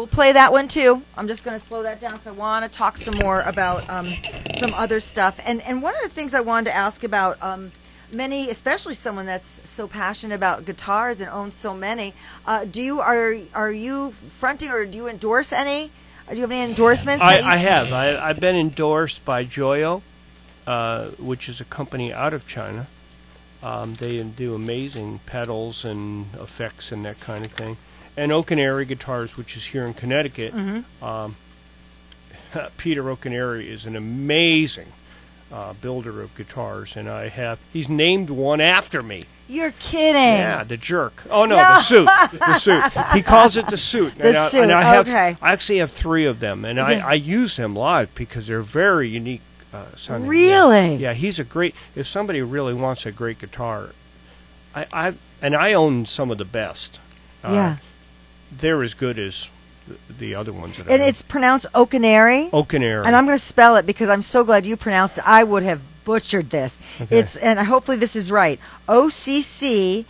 we'll play that one too. I'm just going to slow that down because I want to talk some more about some other stuff. And one of the things I wanted to ask about, many, especially someone that's so passionate about guitars and owns so many, are you fronting or do you endorse any? Do you have any endorsements? I have. I've been endorsed by Joyo, which is a company out of China. They do amazing pedals and effects and that kind of thing. And Okaneri Guitars, which is here in Connecticut. Mm-hmm. Peter Okaneri is an amazing builder of guitars, and he's named one after me. You're kidding. Yeah, the jerk. Oh, no, the suit. The suit. He calls it the suit. The suit, I actually have 3 of them, and I use them live because they're very unique sounding. Really? Yeah, he's a great, if somebody really wants a great guitar, I own some of the best. Yeah. They're as good as the other ones that I And have. it's pronounced Okaneri? Okaneri. And I'm going to spell it because I'm so glad you pronounced it. I would have butchered this. Okay. And hopefully this is right. OCCHINERRI.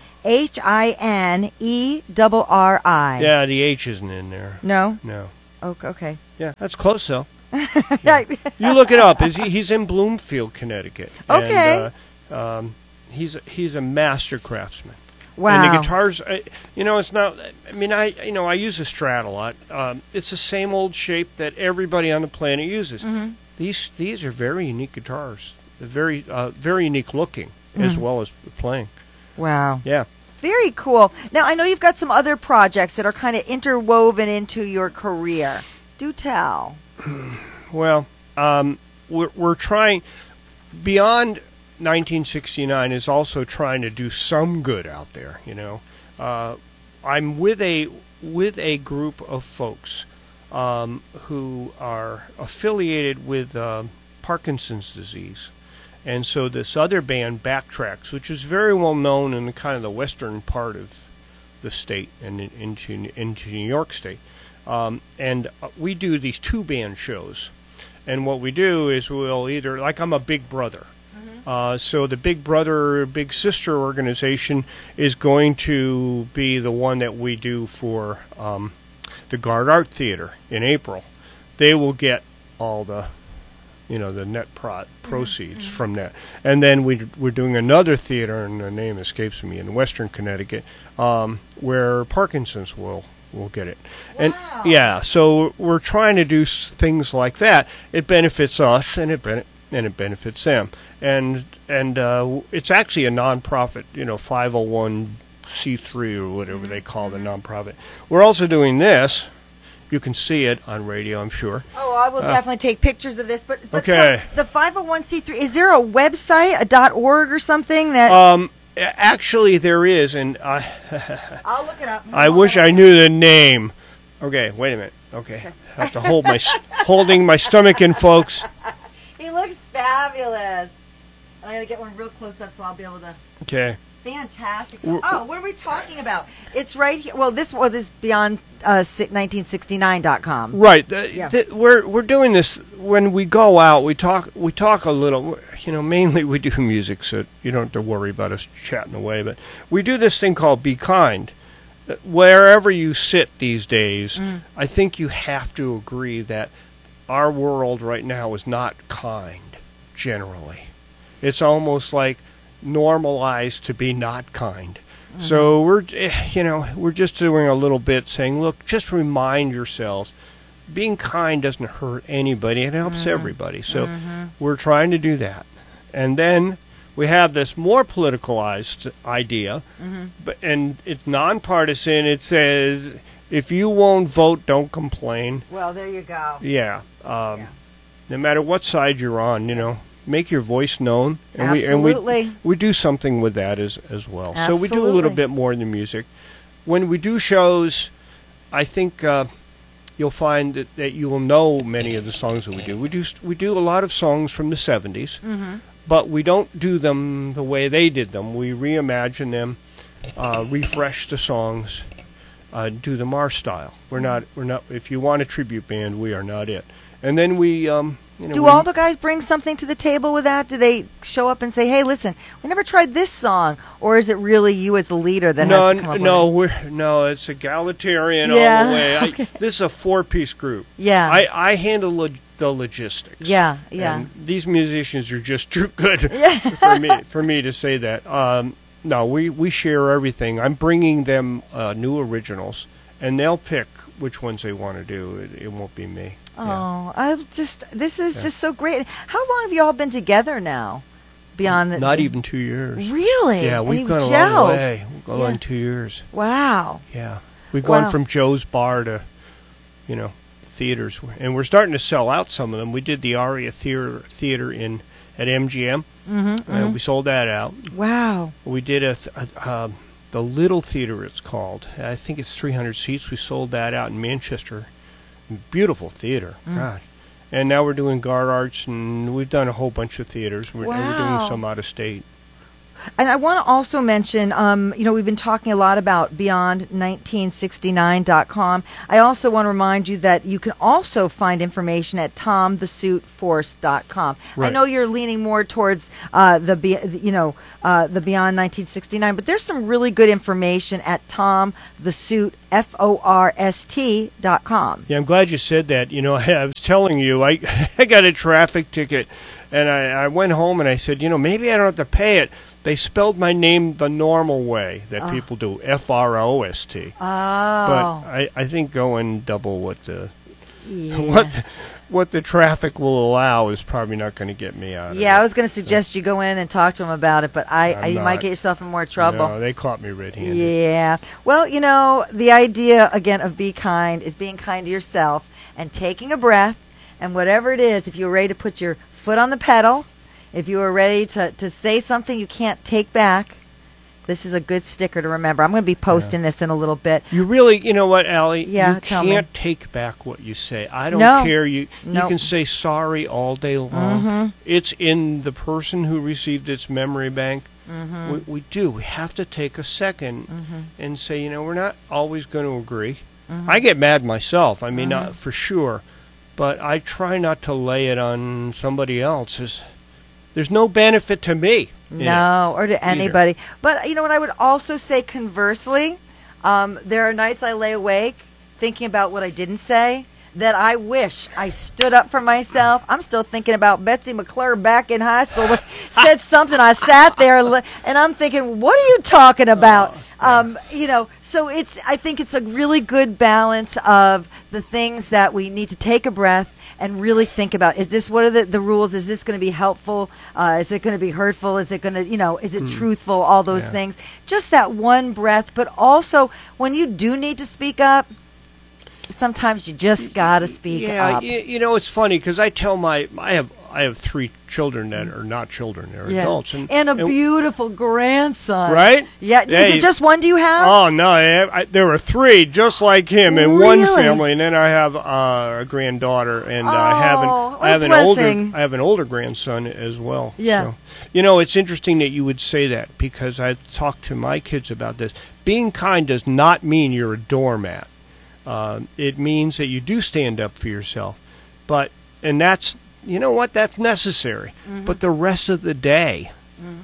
Yeah, the H isn't in there. No? No. Okay. Yeah, that's close though. Yeah. You look it up. He's in Bloomfield, Connecticut. Okay. And, he's a master craftsman. Wow. And the guitars, it's not. I mean, I use a Strat a lot. It's the same old shape that everybody on the planet uses. Mm-hmm. These are very unique guitars. They're very unique looking as well as playing. Wow. Yeah. Very cool. Now, I know you've got some other projects that are kind of interwoven into your career. Do tell. Well, we're trying, beyond 1969 is also trying to do some good out there, I'm with a group of folks who are affiliated with Parkinson's disease. And so this other band, Backtracks, which is very well known in kind of the western part of the state and into New York State. And we do these 2-band shows. And what we do is we'll either, like I'm a Big Brother. So the Big Brother, Big Sister organization is going to be the one that we do for the Gard Art Theater in April. They will get all the net proceeds from that. And then we're doing another theater, and the name escapes me, in Western Connecticut, where Parkinson's will get it. And wow. So we're trying to do things like that. It benefits us, and it benefits them. And it's actually a nonprofit, 501c3 or whatever they call the nonprofit. We're also doing this. You can see it on radio, I'm sure. Oh, I will definitely take pictures of this. But okay. The 501c3, is there a website, a .org or something that? Actually, there is, and I'll look it up. I wish I knew the name. Okay, wait a minute. Okay, I have to holding my stomach in, folks. He looks fabulous. I gotta get one real close up so I'll be able to. Okay. Fantastic. Oh, what are we talking about? It's right here. Well, this is beyond 1969.com. Right. We're doing this when we go out. We talk a little. Mainly we do music, so you don't have to worry about us chatting away. But we do this thing called Be Kind. Wherever you sit these days, I think you have to agree that our world right now is not kind. Generally, it's almost like normalized to be not kind. So we're just doing a little bit saying, look, just remind yourselves, being kind doesn't hurt anybody, it helps everybody. So we're trying to do that. And then we have this more politicalized idea, and it's nonpartisan. It says, if you won't vote, don't complain. Well, there you go. Yeah. No matter what side you're on, make your voice known, and we do something with that as well. Absolutely. So we do a little bit more in the music. When we do shows, I think you'll find that you will know many of the songs that we do. We do a lot of songs from the 70s, but we don't do them the way they did them. We reimagine them, refresh the songs, do them our style. We're not. If you want a tribute band, we are not it. And then we Do all the guys bring something to the table with that? Do they show up and say, "Hey, listen, we never tried this song," or is it really you as the leader that has to come up with it? No, it's egalitarian all the way. Okay. This is a 4-piece group. Yeah. I handle the logistics. Yeah. And these musicians are just too good Yeah. for me to say that. No, we share everything. I'm bringing them new originals, and they'll pick which ones they want to do. It won't be me. Oh, this is just so great. How long have you all been together now? Beyond Not even 2 years. Really? Yeah, we've gone a long way. We've gone on 2 years. Wow. Yeah. We've gone from Joe's Bar to, theaters. And we're starting to sell out some of them. We did the Aria Theater at MGM. And we sold that out. Wow. We did the Little Theater, it's called. I think it's 300 seats. We sold that out in Manchester. Beautiful theater. God. And now we're doing Guard Arts, and we've done a whole bunch of theaters. And we're doing some out of state. And I want to also mention, we've been talking a lot about Beyond1969.com. I also want to remind you that you can also find information at TomTheSuitForce.com. Right. I know you're leaning more towards the Beyond 1969, but there's some really good information at TomTheSuitForst.com. Yeah, I'm glad you said that. I was telling you, I got a traffic ticket, and I went home and I said, maybe I don't have to pay it. They spelled my name the normal way that people do, Frost. Oh. But I think going double what the traffic will allow is probably not going to get me out of it. Yeah, I was going to suggest you go in and talk to them about it, but you might get yourself in more trouble. No, they caught me red-handed. Yeah. Well, the idea, again, of Be Kind is being kind to yourself and taking a breath, and whatever it is, if you're ready to put your foot on the pedal, if you are ready to say something you can't take back, this is a good sticker to remember. I'm going to be posting this in a little bit. You really, you know what, Allie? Yeah, you tell can't me. take back what you say. I don't care. You can say sorry all day long. It's in the person who received its memory bank. We do. We have to take a second and say, we're not always going to agree. I get mad myself. I mean, not for sure. But I try not to lay it on somebody else. There's no benefit to me. No, or to anybody. But you know what? I would also say conversely, there are nights I lay awake thinking about what I didn't say that I wish I stood up for myself. I'm still thinking about Betsy McClure back in high school. Said something. I sat there and I'm thinking, what are you talking about? So I think it's a really good balance of the things that we need to take a breath and really think about, what are the rules? Is this going to be helpful? Is it going to be hurtful? Is it going to, is it truthful? All those things. Just that one breath. But also, when you do need to speak up, sometimes you just got to speak up. Yeah, it's funny because I tell I have 3 children that are not children; they're adults, and a beautiful grandson. Right? Yeah. Is it just one? Do you have? Oh no, there were 3 just like him in one family, and then I have a granddaughter, and I have an older grandson as well. Yeah. So, it's interesting that you would say that because I talked to my kids about this. Being kind does not mean you're a doormat. It means that you do stand up for yourself, and that's. You know what? That's necessary. But the rest of the day,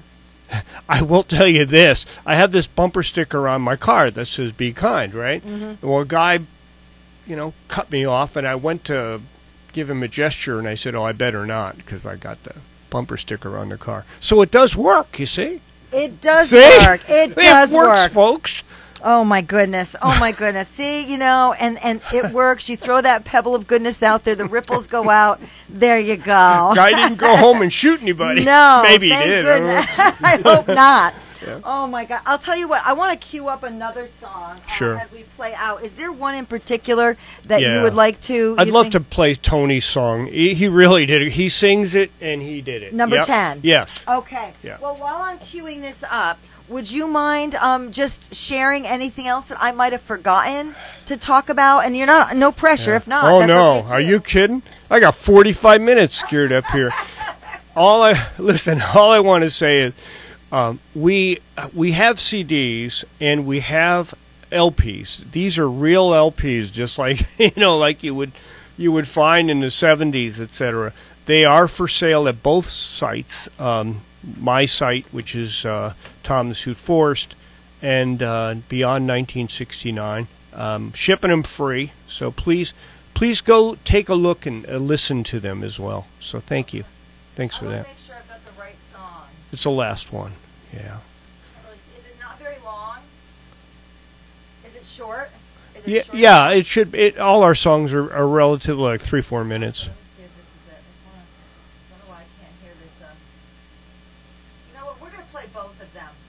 I will tell you this. I have this bumper sticker on my car that says "Be Kind," right? Well, a guy, cut me off, and I went to give him a gesture, and I said, "Oh, I better not," because I got the bumper sticker on the car. So it does work, you see? It does work. It does works, work. Folks. Oh my goodness. See, and it works. You throw that pebble of goodness out there, the ripples go out. There you go. Guy didn't go home and shoot anybody. No. Maybe he thank did. Goodness. I hope not. Yeah. Oh my God. I'll tell you what, I want to cue up another song Sure. as we play out. Is there one in particular that you would like to? I'd love to play Tony's song. He really did it. He sings it and he did it. Number 10. Yes. Okay. Yeah. Well, while I'm queuing this up, would you mind just sharing anything else that I might have forgotten to talk about? And you're no pressure. If not, oh that's no, okay too. Are you kidding? I got 45 minutes geared up here. All I want to say is we have CDs and we have LPs. These are real LPs, just like like you would find in the 70s, etc. They are for sale at both sites. My site, which is Tom the Suit Forrest, and Beyond 1969. Shipping them free, so please go take a look and listen to them as well. So thank you. Thanks for that. Make sure I've got the right song. It's the last one. Yeah. Is it not very long? Is it short? Yeah, yeah. It should. All our songs are relatively like 3-4 minutes. Let me see if this is it. I don't know why I can't hear this. You know what? We're gonna play both of them.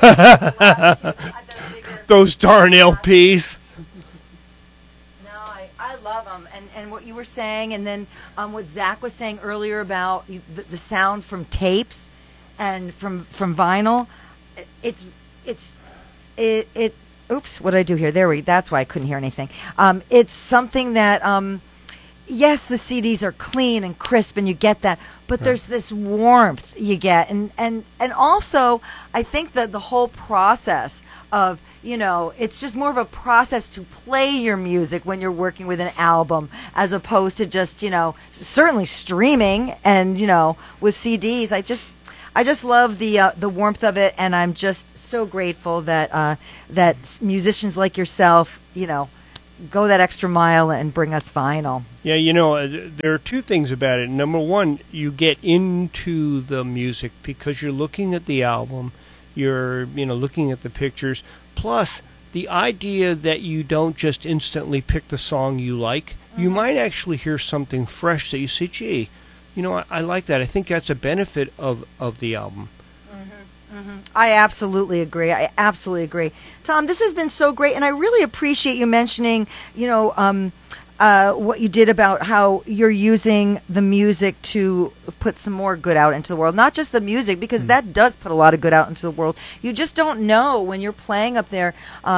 Those darn LPs. No, I love them, and what you were saying, and then what Zach was saying earlier about the sound from tapes and from vinyl. It. Oops, what did I do here? That's why I couldn't hear anything. It's something that, yes, the CDs are clean and crisp, and you get that, but there's this warmth you get, and also I think that the whole process of, it's just more of a process to play your music when you're working with an album, as opposed to just, certainly streaming and, with CDs. I just love the warmth of it, and I'm just so grateful that that musicians like yourself, go that extra mile and bring us vinyl. Yeah, there are two things about it. Number one, you get into the music because you're looking at the album, you're looking at the pictures. Plus, the idea that you don't just instantly pick the song you like, you might actually hear something fresh that you say, gee, I like that. I think that's a benefit of the album. I absolutely agree. Tom, this has been so great, and I really appreciate you mentioning, what you did about how you're using the music to put some more good out into the world. Not just the music, because that does put a lot of good out into the world. You just don't know when you're playing up there,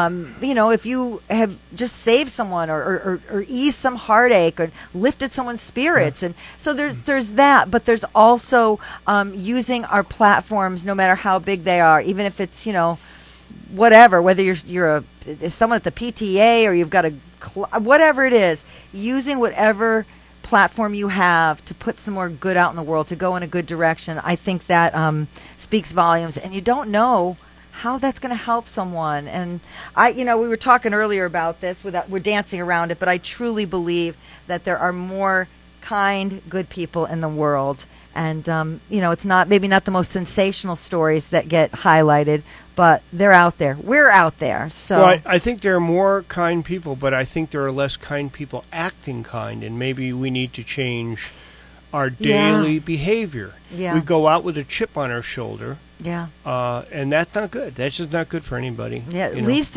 if you have just saved someone or eased some heartache or lifted someone's spirits. And so there's that, but there's also using our platforms, no matter how big they are, even if it's, whatever, whether you're someone at the PTA or you've got whatever it is, using whatever platform you have to put some more good out in the world, to go in a good direction. I think that speaks volumes, and you don't know how that's going to help someone. And we were talking earlier about this, we're dancing around it, but I truly believe that there are more kind, good people in the world. And, it's maybe not the most sensational stories that get highlighted, but they're out there. We're out there. So well, I think there are more kind people, but I think there are less kind people acting kind, and maybe we need to change our daily behavior. Yeah. We go out with a chip on our shoulder. Yeah. And that's not good. That's just not good for anybody. Yeah. Least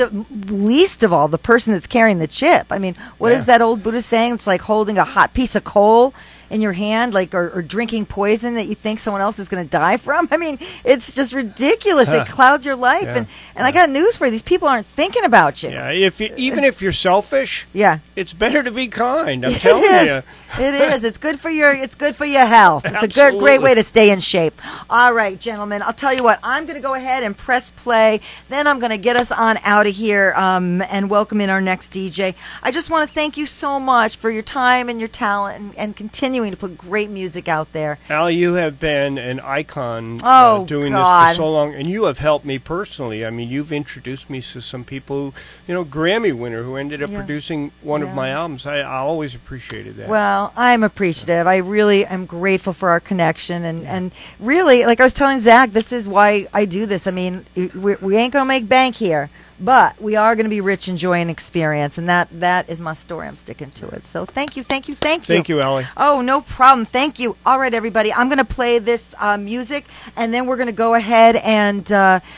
of all, the person that's carrying the chip. I mean, what is that old Buddhist saying? It's like holding a hot piece of coal in your hand, or drinking poison that you think someone else is going to die from. I mean, it's just ridiculous. It clouds your life. Yeah. And I got news for you. These people aren't thinking about you. Yeah, even if you're selfish, it's better to be kind. I'm telling you. It is. It's good for your health. It's Absolutely. a great way to stay in shape. All right, gentlemen. I'll tell you what. I'm going to go ahead and press play. Then I'm going to get us on out of here and welcome in our next DJ. I just want to thank you so much for your time and your talent and continuing to put great music out there. Allie, you have been an icon doing this for so long, and you have helped me personally. I mean, you've introduced me to some people, Grammy winner who ended up producing one of my albums. I always appreciated that. Well, I'm appreciative. I really am grateful for our connection, and really, like I was telling Zach, this is why I do this. I mean, we ain't going to make bank here, but we are going to be rich in joy and experience, and that is my story. I'm sticking to it. So thank you. Thank you, Allie. Oh, no problem. Thank you. All right, everybody. I'm going to play this music, and then we're going to go ahead and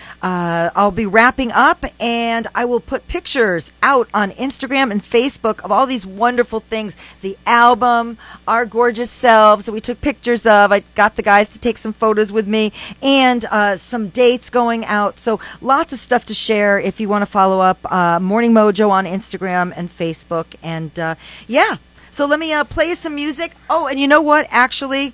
I'll be wrapping up, and I will put pictures out on Instagram and Facebook of all these wonderful things. The album, our gorgeous selves that we took pictures of. I got the guys to take some photos with me, and some dates going out. So lots of stuff to share if you want to follow up. Morning Mojo on Instagram and Facebook. And so let me play you some music. Oh, and you know what? Actually,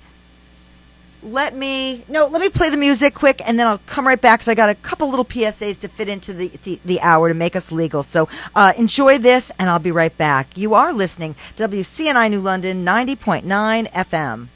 let me play the music quick, and then I'll come right back because I got a couple little PSAs to fit into the hour to make us legal. So enjoy this, and I'll be right back. You are listening to WCNI New London 90.9 FM.